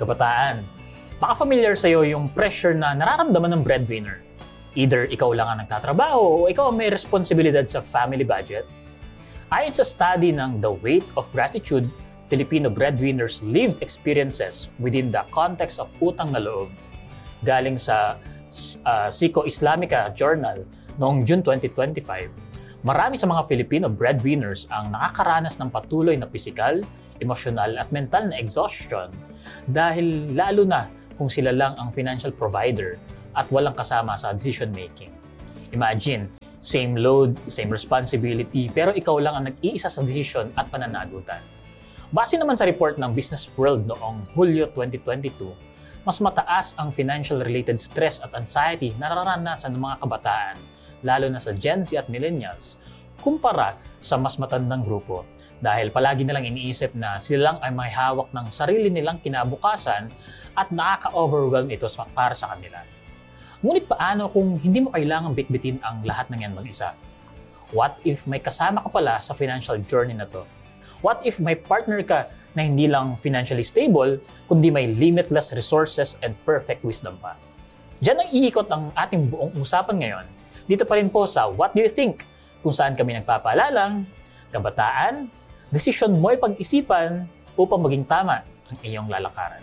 Kabataan, baka familiar sa'yo yung pressure na nararamdaman ng breadwinner. Either ikaw lang ang nagtatrabaho o ikaw ang may responsibilidad sa family budget. Ayon sa study ng The Weight of Gratitude, Filipino breadwinners' lived experiences within the context of utang na loob, galing sa Sico Islamica Journal noong June 2025, marami sa mga Filipino breadwinners ang nakakaranas ng patuloy na pisikal, emosyonal at mental na exhaustion dahil lalo na kung sila lang ang financial provider at walang kasama sa decision making. Imagine, same load, same responsibility, pero ikaw lang ang nag-iisa sa decision at pananagutan. Base naman sa report ng Business World noong Hulyo 2022, mas mataas ang financial-related stress at anxiety na nararanasan ng mga kabataan, lalo na sa Gen Z at Millennials, kumpara sa mas matandang grupo. Dahil palagi nilang iniisip na sila lang ay may hawak ng sarili nilang kinabukasan at nakaka-overwhelm ito para sa kanila. Ngunit paano kung hindi mo kailangang bitbitin ang lahat ng yan mag-isa? What if may kasama ka pala sa financial journey na to? What if may partner ka na hindi lang financially stable, kundi may limitless resources and perfect wisdom pa? Diyan ang iikot ang ating buong usapan ngayon. Dito pa rin po sa What Do You Think? Kung saan kami nagpapaalalang, kabataan, desisyon mo'y pag-isipan upang maging tama ang iyong lalakaran.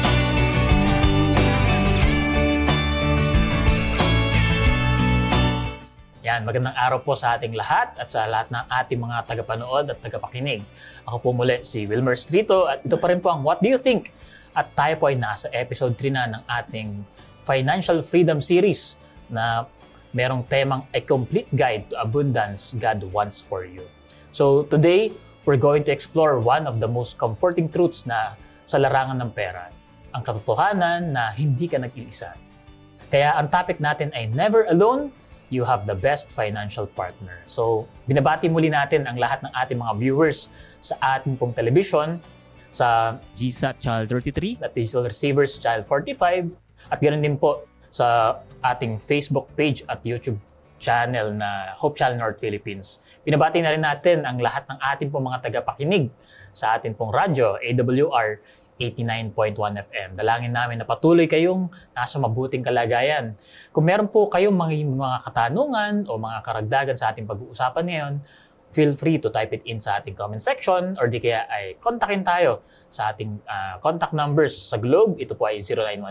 Yan, magandang araw po sa ating lahat at sa lahat ng ating mga tagapanood at tagapakinig. Ako po muli si Wilmer Strito at ito pa rin po ang What Do You Think? At tayo po ay nasa episode 3 na ng ating Financial Freedom Series na merong temang A Complete Guide to Abundance God Wants For You. So today, we're going to explore one of the most comforting truths na sa larangan ng pera, ang katotohanan na hindi ka nag-iisa. Kaya ang topic natin ay Never Alone, You Have the Best Financial Partner. So, binabati muli natin ang lahat ng ating mga viewers sa ating pong television, sa GSAT Channel 33, at Digital Receivers Channel 45, at ganoon din po sa ating Facebook page at YouTube channel na Hope Channel North Philippines. Binabati na rin natin ang lahat ng ating pong mga tagapakinig sa ating pong radyo, AWR 89.1 FM. Dalangin namin na patuloy kayong nasa mabuting kalagayan. Kung meron po kayong mga katanungan o mga karagdagan sa ating pag-uusapan ngayon, feel free to type it in sa ating comment section or di kaya ay kontakin tayo sa ating contact numbers sa Globe. Ito po ay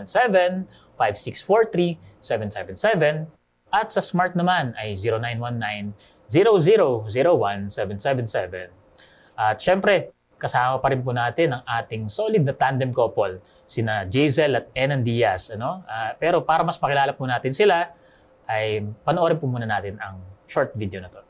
0917-5643-777 at sa Smart naman ay 0919-0001-777. At syempre, kasama pa rin po natin ang ating solid na tandem couple, sina Jazel at Enan Diaz. Pero para mas makilala po natin sila, ay panoorin po muna natin ang short video na to.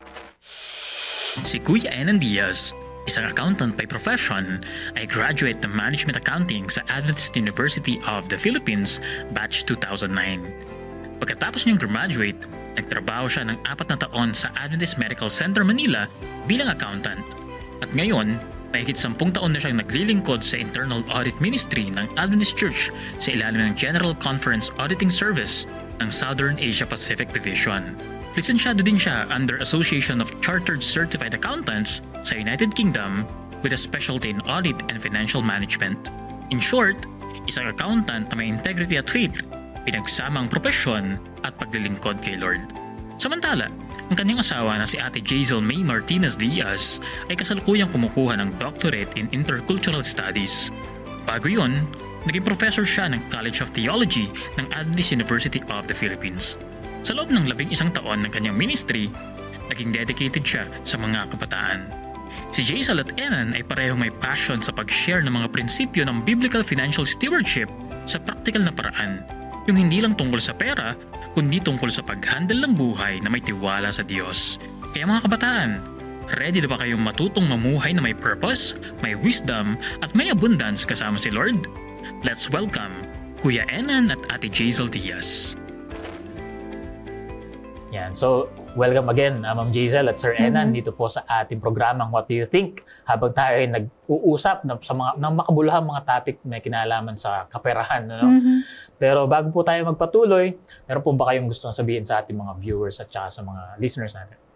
Si Kuya Enan Diaz, isang accountant by profession, ay graduate ng Management Accounting sa Adventist University of the Philippines, batch 2009. Pagkatapos niyang graduate, nagtrabaho siya ng 4 na taon sa Adventist Medical Center Manila bilang accountant. At ngayon, mahigit 10 taon na siyang naglilingkod sa Internal Audit Ministry ng Adventist Church sa ilalim ng General Conference Auditing Service ng Southern Asia Pacific Division. Lisensyado din siya under Association of Chartered Certified Accountants sa United Kingdom with a specialty in audit and financial management. In short, isang accountant na may integrity at faith, pinagsamang propesyon at paglilingkod kay Lord. Samantala, ang kanyang asawa na si Ate Jazel May Martinez Diaz ay kasalukuyang kumukuha ng doctorate in intercultural studies. Bago yun, naging professor siya ng College of Theology ng Adventist University of the Philippines. Sa loob ng 11 taon ng kanyang ministry, naging dedicated siya sa mga kabataan. Si Jazel at Enan ay parehong may passion sa pag-share ng mga prinsipyo ng biblical financial stewardship sa praktikal na paraan, yung hindi lang tungkol sa pera, kundi tungkol sa pag-handle ng buhay na may tiwala sa Diyos. Kaya mga kabataan, ready na ba kayong matutong mamuhay na may purpose, may wisdom, at may abundance kasama si Lord? Let's welcome Kuya Enan at Ate Jazel Diaz. Yan. So, welcome again, Ma'am Jazel at Sir Enan dito po sa ating programang What Do You Think? Habang tayo ay nag-uusap sa mga makabuluhang mga topic na kinalaman sa kaperahan. Pero bago po tayo magpatuloy, meron po ba kayong gustong sabihin sa ating mga viewers at saka sa mga listeners natin?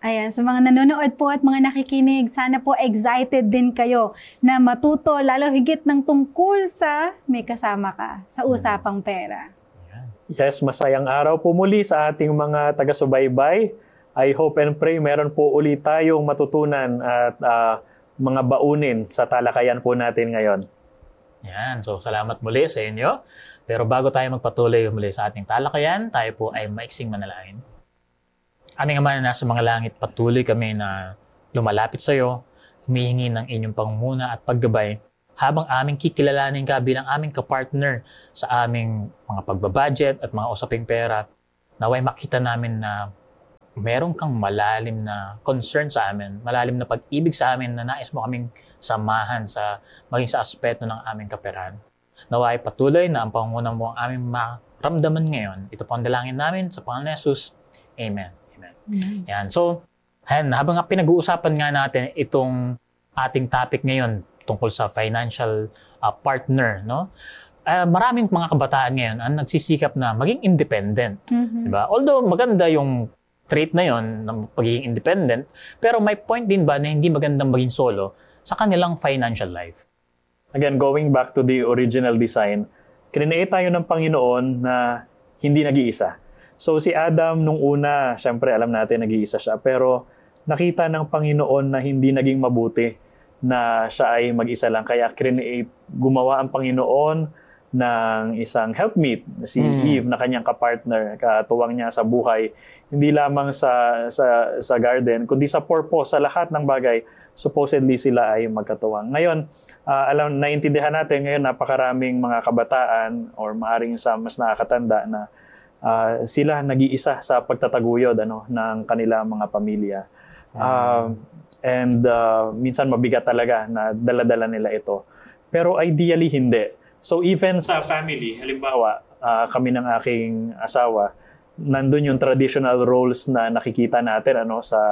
Ayan, sa mga nanonood po at mga nakikinig, sana po excited din kayo na matuto, lalo higit ng tungkol sa may kasama ka sa usapang pera. Yes, masayang araw po muli sa ating mga taga-subaybay. I hope and pray meron po ulit tayong matutunan at mga baunin sa talakayan po natin ngayon. Yan, so salamat muli sa inyo. Pero bago tayo magpatuloy muli sa ating talakayan, tayo po ay maiksing manalangin. Aming Ama na nasa mga langit, patuloy kami na lumalapit sa iyo, humihingi ng inyong pangunguna at paggabay habang aming kikilalanin ka bilang aming kapartner sa aming mga pagbabudget at mga usaping pera. Naway makita namin na meron kang malalim na concern sa amin, malalim na pag-ibig sa amin na nais mo kaming samahan sa maging sa aspeto ng aming kaperahan. Naway patuloy na ang pangunguna mo ang aming maramdaman ngayon. Ito po ang dalangin namin sa Panginoon Jesus. Amen. Yan. So, habang pinag-uusapan nga natin itong ating topic ngayon tungkol sa financial partner, no? Maraming mga kabataan ngayon ang nagsisikap na maging independent. Diba? Although maganda yung trait na yon ng pagiging independent, pero may point din ba na hindi magandang maging solo sa kanilang financial life? Again, going back to the original design, krineate tayo ng Panginoon na hindi nag-iisa. So si Adam nung una, syempre alam natin nag-iisa siya, pero nakita ng Panginoon na hindi naging mabuti na siya ay mag-isa lang. Kaya gumawa ang Panginoon ng isang helpmeet, si Eve na kanyang kapartner, katuwang niya sa buhay, hindi lamang sa garden, kundi sa purpose, sa lahat ng bagay, supposedly sila ay magkatuwang. Ngayon, naintindihan natin ngayon napakaraming mga kabataan or maaring sa mas nakakatanda na sila nag-iisa sa pagtataguyod ng kanilang mga pamilya. Minsan mabigat talaga na dala-dala nila ito. Pero ideally hindi. So even sa family, halimbawa, kami ng aking asawa, nandun yung traditional roles na nakikita natin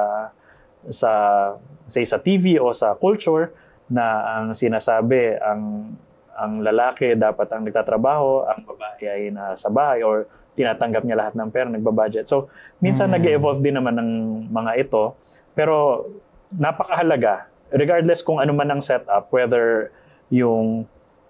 sa TV o sa culture na ang sinasabi, ang lalaki dapat ang nagtatrabaho, ang babae ay nasa bahay or tinatanggap niya lahat ng pera, nagbabudget. So, minsan nag-evolve din naman ng mga ito. Pero, napakahalaga, regardless kung ano man ang setup, whether yung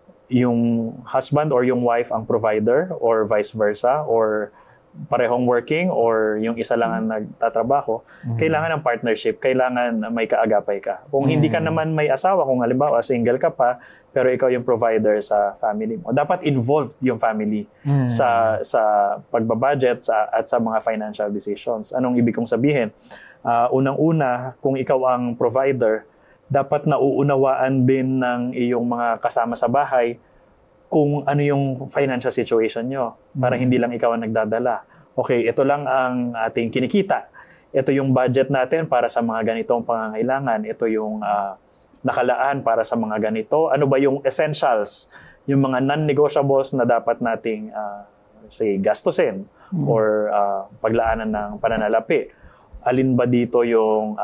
husband or yung wife ang provider or vice versa, or parehong working or yung isa lang ang nagtatrabaho, kailangan ng partnership, kailangan may kaagapay ka. Kung hindi ka naman may asawa, kung halimbawa single ka pa, pero ikaw yung provider sa family mo, dapat involved yung family sa pagbabudget at sa mga financial decisions. Anong ibig kong sabihin? Unang-una, kung ikaw ang provider, dapat nauunawaan din ng iyong mga kasama sa bahay kung ano yung financial situation nyo para hindi lang ikaw ang nagdadala. Okay, ito lang ang ating kinikita. Ito yung budget natin para sa mga ganitong pangangailangan. Ito yung nakalaan para sa mga ganito. Ano ba yung essentials? Yung mga non-negotiables na dapat nating gastusin or paglaanan ng pananalapi. Alin ba dito yung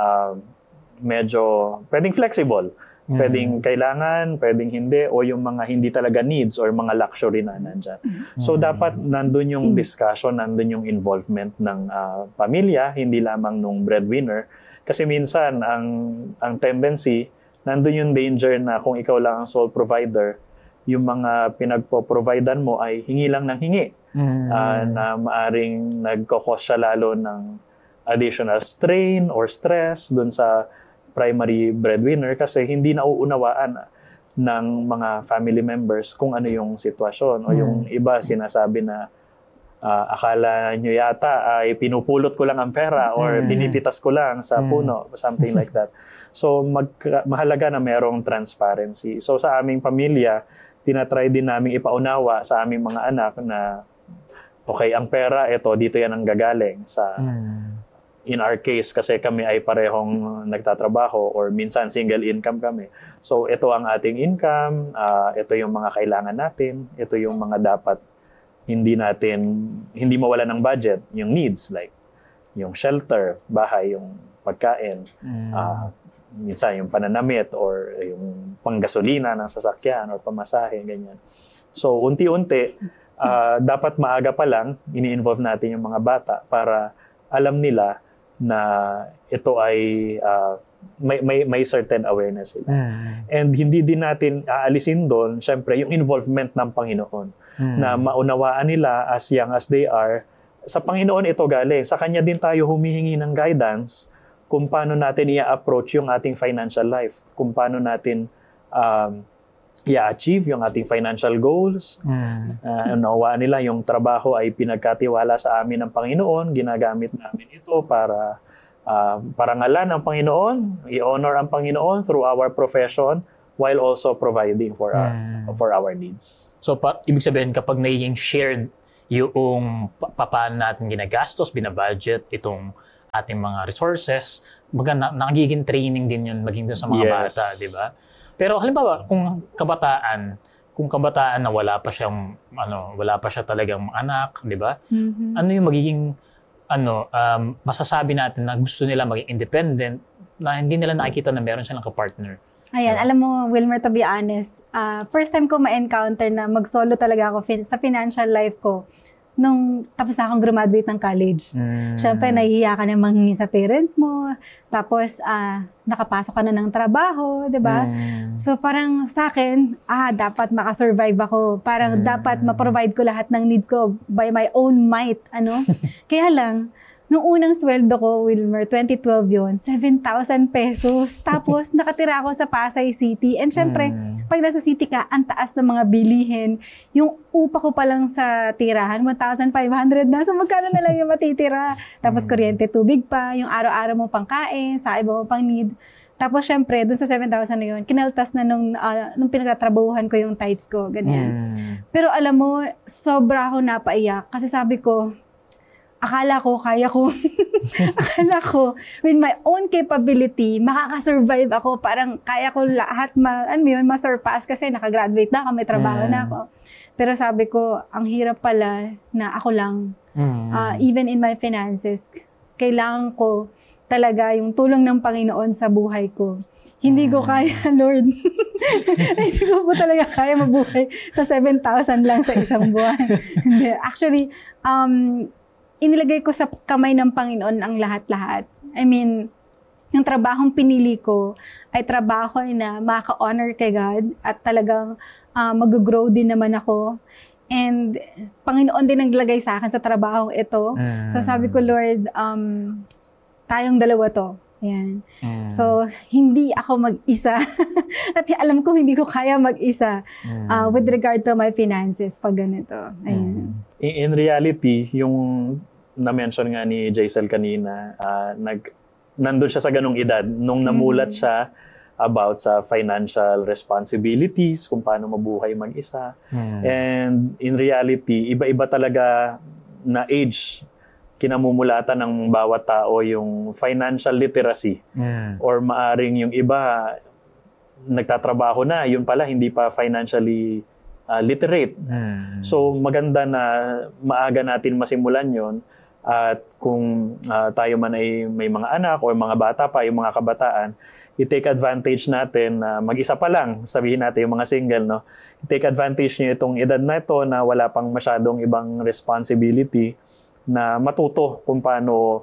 medyo pwedeng flexible? Pwedeng kailangan, pwedeng hindi, o yung mga hindi talaga needs or mga luxury na nandyan. So dapat nandun yung discussion, nandun yung involvement ng pamilya, hindi lamang nung breadwinner. Kasi minsan, ang tendency, nandun yung danger na kung ikaw lang ang sole provider, yung mga pinagpo-providean mo ay hingi lang ng hingi. Na maaring nagkakos siya lalo ng additional strain or stress dun sa primary breadwinner kasi hindi nauunawaan ng mga family members kung ano yung sitwasyon. O yung iba sinasabi na akala nyo yata ay pinupulot ko lang ang pera or pinipitas ko lang sa puno, something like that. So mahalaga na merong transparency. So sa aming pamilya, tinatry din namin ipaunawa sa aming mga anak na okay, ang pera, dito yan ang gagaling sa... In our case, kasi kami ay parehong nagtatrabaho or minsan single income kami. So, ito ang ating income, ito yung mga kailangan natin, ito yung mga dapat hindi mawala ng budget, yung needs like yung shelter, bahay, yung pagkain, minsan yung pananamit or yung panggasolina ng sasakyan or pamasahe, ganyan. So, unti-unti, dapat maaga pa lang, ini-involve natin yung mga bata para alam nila na ito ay may certain awareness sila. And hindi din natin aalisin doon, syempre, yung involvement ng Panginoon. Na maunawaan nila as young as they are, sa Panginoon ito galing. Sa Kanya din tayo humihingi ng guidance kung paano natin i-approach yung ating financial life. Kung paano natin i-achieve yung ating financial goals. Unawaan nila yung trabaho ay pinagkatiwala sa amin ng Panginoon. Ginagamit namin ito para parangalan ang Panginoon, i-honor ang Panginoon through our profession while also providing for our needs. So, ibig sabihin, kapag naging shared yung paano natin ginagastos, binabudget itong ating mga resources, nagiging training din yun maging doon sa mga bata, di ba? Pero halimbawa, kung kabataan na wala pa siya talagang anak, di ba? Ano yung magiging masasabi natin na gusto nila maging independent na hindi nila nakikita na meron silang kapartner? Ayan, alam mo, Wilmer, to be honest, first time ko ma-encounter na mag-solo talaga ako sa financial life ko nung tapos na akong graduate ng college. Siyempre, nahihiya ka na manghingi sa parents mo. Tapos, nakapasok ka na ng trabaho, di ba? So, parang sa akin, dapat makasurvive ako. Parang dapat ma-provide ko lahat ng needs ko by my own might. Kaya lang, nung unang sweldo ko, Wilmer, 2012 yun, 7,000 pesos. Tapos, nakatira ako sa Pasay City. And syempre, pag nasa city ka, ang taas ng mga bilihin. Yung upa ko pa lang sa tirahan, 1,500 na. So, magkano na lang yung matitira? Tapos, kuryente, tubig pa, yung araw-araw mo pangkain, sa iba mo pang need. Tapos, syempre, dun sa 7,000 na yun, kinaltas na nung pinagtatrabahuhan ko yung tithes ko, ganyan. Pero alam mo, sobra ako napaiyak. Kasi sabi ko, akala ko, akala ko, with my own capability, makakasurvive ako. Parang kaya ko lahat ma-surpass kasi nakagraduate na ako, may trabaho na ako. Pero sabi ko, ang hirap pala na ako lang. Even in my finances, kailangan ko talaga yung tulong ng Panginoon sa buhay ko. Hindi ko kaya, Lord. Hindi ko po talaga kaya mabuhay sa 7,000 lang sa isang buwan. Actually, inilagay ko sa kamay ng Panginoon ang lahat-lahat. I mean, yung trabahong pinili ko ay trabaho na maka-honor kay God at talagang mag-grow din naman ako. And Panginoon din naglagay sa akin sa trabahong ito. So sabi ko, Lord, tayong dalawa to. Ayan. So, hindi ako mag-isa. At alam ko, hindi ko kaya mag-isa with regard to my finances pag ganito. Ayan. In reality, yung na-mention nga ni Jaisel kanina, nandun siya sa ganung edad, nung namulat siya about sa financial responsibilities, kung paano mabuhay mag-isa. And in reality, iba-iba talaga na age kinamumulatan ng bawat tao yung financial literacy. Or maaring yung iba nagtatrabaho na, yun pala hindi pa financially literate. So maganda na maaga natin masimulan yon. At kung tayo man ay may mga anak o mga bata pa, yung mga kabataan, i-take advantage natin na mag-isa pa lang, sabihin natin yung mga single, no? I-take advantage nyo itong edad na ito na wala pang masyadong ibang responsibility na matuto kung paano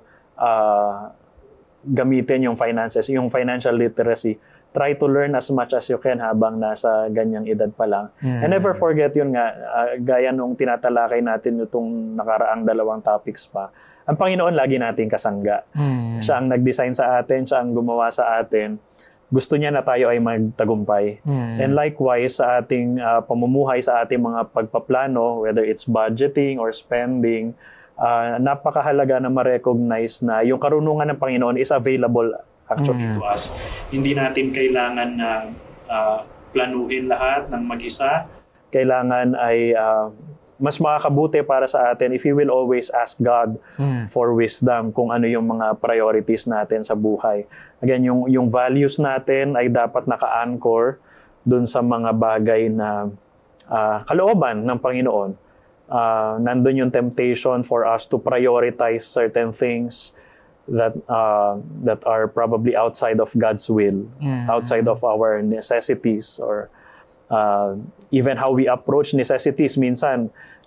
gamitin yung finances, yung financial literacy. Try to learn as much as you can habang nasa ganyang edad pa lang. And never forget yun nga, gaya nung tinatalakay natin itong nakaraang 2 topics pa, ang Panginoon lagi nating kasangga. Siya ang nag-design sa atin, siya ang gumawa sa atin. Gusto niya na tayo ay magtagumpay. And likewise, sa ating pamumuhay, sa ating mga pagpaplano, whether it's budgeting or spending, napakahalaga na ma-recognize na yung karunungan ng Panginoon is available actually to us. Hindi natin kailangan na planuhin lahat ng mag-isa. Kailangan ay mas makakabuti para sa atin if we will always ask God for wisdom kung ano yung mga priorities natin sa buhay. Again, yung values natin ay dapat naka-anchor dun sa mga bagay na kalooban ng Panginoon. Nandun yung temptation for us to prioritize certain things that are probably outside of God's will, outside of our necessities, or even how we approach necessities. Minsan,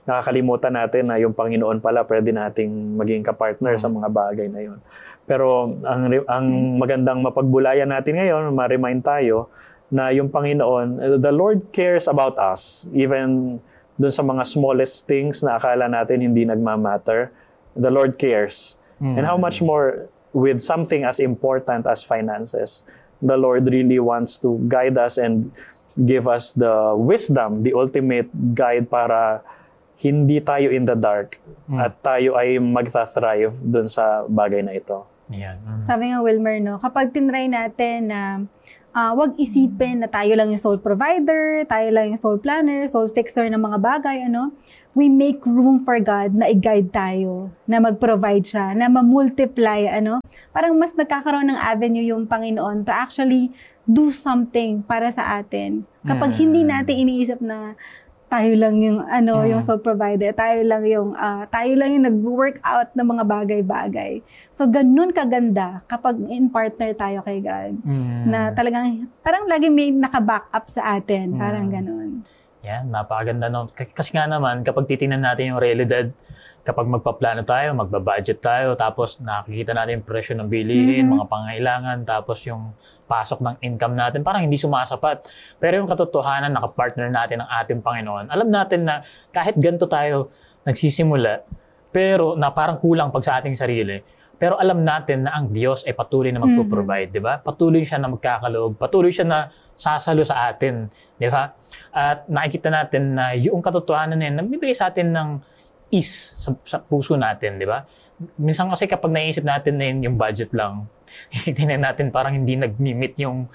nakakalimutan natin na yung Panginoon pala pwede nating maging kapartner sa mga bagay na yun. Pero ang magandang mapagbulayan natin ngayon, ma-remind tayo na yung Panginoon, the Lord cares about us. Even dun sa mga smallest things na akala natin hindi nagmamatter, the Lord cares. And how much more with something as important as finances, the Lord really wants to guide us and give us the wisdom, the ultimate guide para hindi tayo in the dark at tayo ay magta-thrive dun sa bagay na ito. Yan. Sabi nga Wilmer, no, kapag tinry natin na wag isipin na tayo lang yung sole provider, tayo lang yung sole planner, sole fixer ng mga bagay, we make room for God na i-guide tayo, na mag-provide siya, na ma-multiply, parang mas nagkakaroon ng avenue yung Panginoon to actually do something para sa atin. Kapag hindi natin iniisip na tayo lang yung yung sole provider, tayo lang yung nag-work out ng mga bagay-bagay. So ganun kaganda kapag in partner tayo kay God. Na talagang parang lagi may naka-back up sa atin, parang ganun. Yan, napakaganda no. Kasi nga naman kapag titingnan natin yung realidad, kapag magpaplano tayo, magbabudget tayo, tapos nakikita natin yung presyo ng bilihin, mga pangailangan, tapos yung pasok ng income natin, parang hindi sumasapat. Pero yung katotohanan, nakapartner natin ang ating Panginoon. Alam natin na kahit ganito tayo nagsisimula, pero na parang kulang pag sa ating sarili, pero alam natin na ang Diyos ay patuloy na magpo-provide, di ba? Patuloy siya na magkakaloob, patuloy siya na sasalo sa atin, di ba? At nakikita natin na yung katotohanan na yun, nagbibigay sa atin ng ease sa puso natin, di ba? Minsan kasi kapag naisip natin na yung budget lang, tingnan natin parang hindi nag-meet yung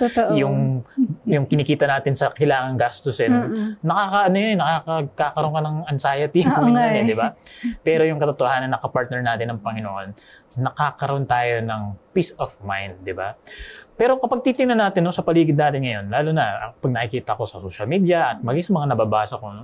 kinikita natin sa kailangang gastusin. Nakakakaroon ka ng anxiety kuminsan, di ba? Pero yung katotohanan na kapartner natin ng Panginoon, nakakaroon tayo ng peace of mind, di ba? Pero kapag titingnan natin sa paligid natin ngayon, lalo na pag nakikita ko sa social media at maging sa mga nababasa ko,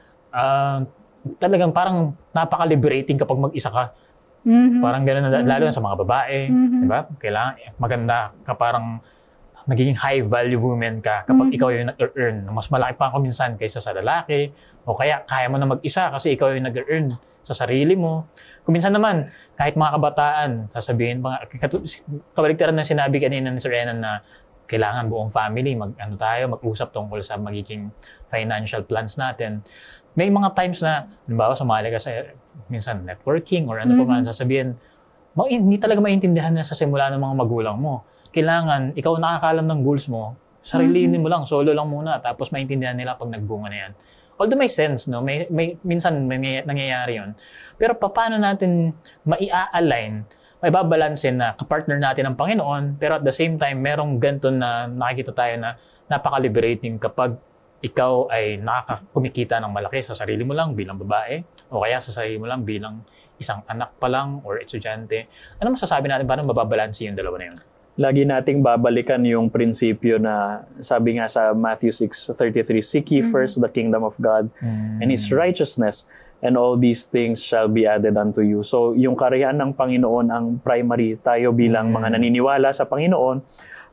talagang parang napaka-liberating kapag mag-isa ka. Parang gano'n, lalo na sa mga babae, di ba? Kailangan, maganda ka, parang nagiging high-value woman ka kapag ikaw yung nag-earn. Mas malaki pa ako minsan kaysa sa lalaki, o kaya kaya mo na mag-isa kasi ikaw yung nag-earn sa sarili mo. Kung minsan naman, kahit mga kabataan, sasabihin, kabaligtaran na sinabi kanina ni Sir Renan na kailangan buong family, mag-usap tungkol sa magiging financial plans natin. May mga times na, halimbawa, sumali ka sa minsan networking or ano pa man, sasabihin, hindi talaga maintindihan na sa simula ng mga magulang mo. Kailangan, ikaw nakakalam ng goals mo, sarilinin mo lang, solo lang muna, tapos maintindihan nila pag nagbunga na yan. Although may sense, no? Minsan may nangyayari yun. Pero paano natin mai-align, may babalansin na kapartner natin ang Panginoon, pero at the same time, merong ganito na nakikita tayo na napaka-liberating kapag ikaw ay nakakakumikita ng malaki sa sarili mo lang bilang babae o kaya sa sarili mo lang bilang isang anak pa lang or estudyante. Ano masasabi natin paano mababalansin yung dalawa na yun? Lagi nating babalikan yung prinsipyo na sabi nga sa Matthew 6:33, "Seek ye first the kingdom of God and His righteousness, and all these things shall be added unto you." So yung kariyan ng Panginoon ang primary. Tayo bilang mga naniniwala sa Panginoon,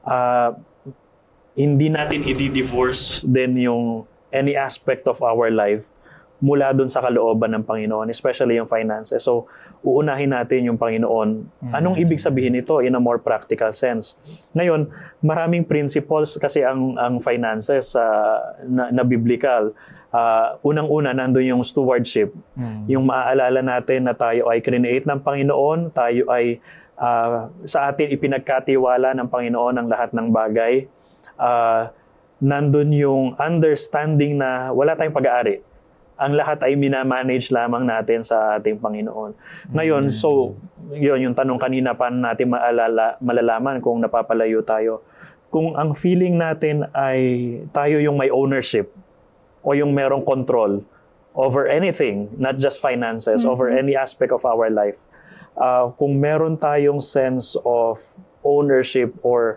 hindi natin i-divorce din yung any aspect of our life mula dun sa kalooban ng Panginoon, especially yung finances. So, uunahin natin yung Panginoon. Anong ibig sabihin ito in a more practical sense? Ngayon, maraming principles kasi ang finances na biblical. Unang-una, nandun yung stewardship. Yung maaalala natin na tayo ay create ng Panginoon, tayo ay sa atin ipinagkatiwala ng Panginoon ang lahat ng bagay. Nandun yung understanding na wala tayong pag-aari. Ang lahat ay minamanage lamang natin sa ating Panginoon. Ngayon, so, yun yung tanong kanina, paano natin malalaman kung napapalayo tayo. Kung ang feeling natin ay tayo yung may ownership o yung merong control over anything, not just finances, over any aspect of our life. Kung meron tayong sense of ownership or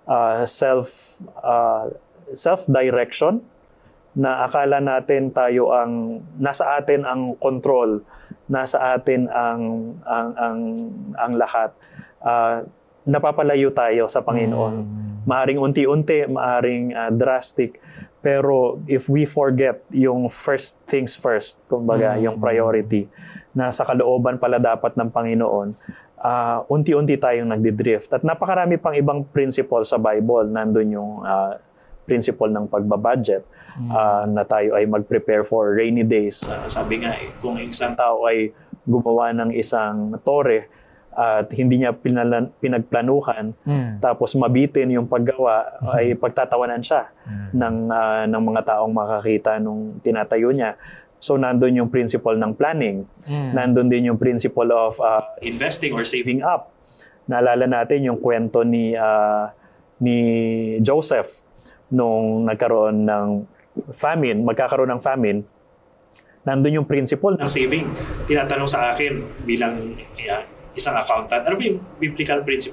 self-direction, na akala natin tayo nasa atin ang control, nasa atin ang lahat, napapalayo tayo sa Panginoon. Maaring unti-unti, maaring drastic, Pero if we forget yung first things first, kumbaga, yung priority, na sa kalooban pala dapat ng Panginoon, unti-unti tayong nagdi-drift. At napakarami pang ibang principle sa Bible. Nandun yung principle ng pagbabudget, na tayo ay mag-prepare for rainy days. Sabi nga, kung isang tao ay gumawa ng isang tore at hindi niya pinagplanuhan, tapos mabitin yung paggawa, ay pagtatawanan siya ng mga taong makakita nung tinatayo niya. So, nandun yung principle ng planning. Nandun din yung principle of investing or saving up. Naalala natin yung kwento ni Joseph nung magkakaroon ng famine. Nandun yung principle ng saving. Tinatanong sa akin bilang isang accountant, ano ba yung biblical principle